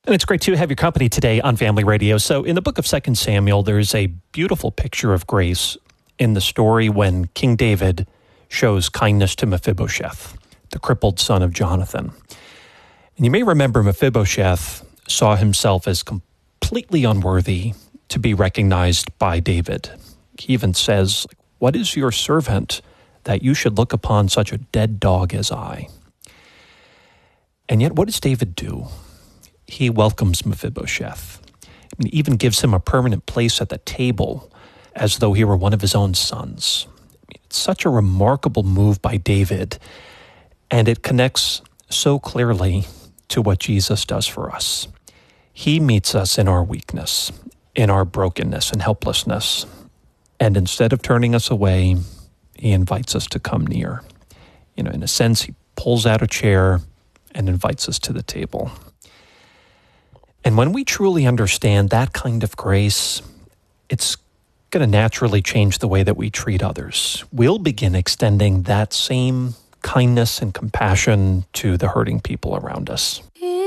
And it's great to have your company today on Family Radio. So in the book of 2 Samuel, there's a beautiful picture of grace in the story when King David shows kindness to Mephibosheth, the crippled son of Jonathan. And you may remember Mephibosheth saw himself as completely unworthy to be recognized by David. He even says, "What is your servant that you should look upon such a dead dog as I?" And yet, what does David do? He welcomes Mephibosheth. He even gives him a permanent place at the table as though he were one of his own sons. It's such a remarkable move by David, and it connects so clearly to what Jesus does for us. He meets us in our weakness, in our brokenness and helplessness, and instead of turning us away, he invites us to come near. In a sense, he pulls out a chair and invites us to the table. And when we truly understand that kind of grace, it's going to naturally change the way that we treat others. We'll begin extending that same kindness and compassion to the hurting people around us.